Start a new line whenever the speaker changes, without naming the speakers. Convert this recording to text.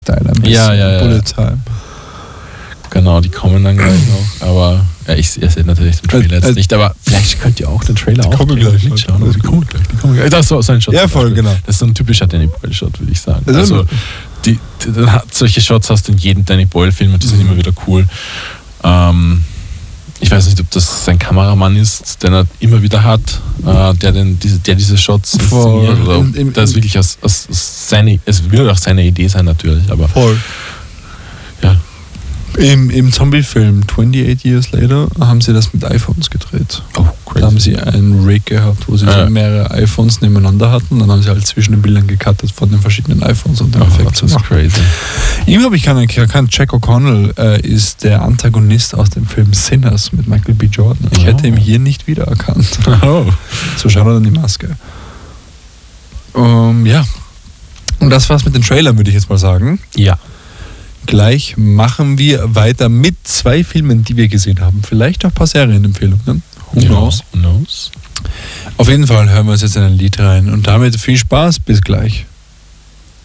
Style ein bisschen.
Ja.
Bullet Time.
Genau, die kommen dann gleich noch. Aber ja, ich sehe natürlich den Trailer jetzt nicht, aber vielleicht könnt ihr auch den Trailer auch mitschauen. Die kommen gleich. Das ist so ein Shot.
Ja, voll, genau.
Das ist so ein typischer Danny Boyle-Shot, würde ich sagen.
Also,
solche Shots hast du in jedem Danny Boyle-Film und die sind immer wieder cool. Ich weiß nicht, ob das sein Kameramann ist, den er immer wieder hat, der diese Shots inszeniert. Oder ob das wirklich es wird auch seine Idee sein natürlich, aber
voll.
Ja.
Im Zombie-Film 28 Years Later haben sie das mit iPhones gedreht.
Oh, crazy.
Da haben sie einen Rig gehabt, wo sie so mehrere iPhones nebeneinander hatten. Dann haben sie halt zwischen den Bildern gecuttet von den verschiedenen iPhones und den Effekt zu machen.
Crazy.
Ihm habe ich keinen. Jack O'Connell ist der Antagonist aus dem Film Sinners mit Michael B. Jordan. Ich hätte ihn hier nicht wiedererkannt. So schaut er dann die Maske. Ja. Und das war's mit den Trailern, würde ich jetzt mal sagen.
Ja.
Gleich machen wir weiter mit 2 Filmen, die wir gesehen haben. Vielleicht auch ein paar Serienempfehlungen. Who knows?
Who knows?
Auf jeden Fall hören wir uns jetzt in ein Lied rein. Und damit viel Spaß. Bis gleich.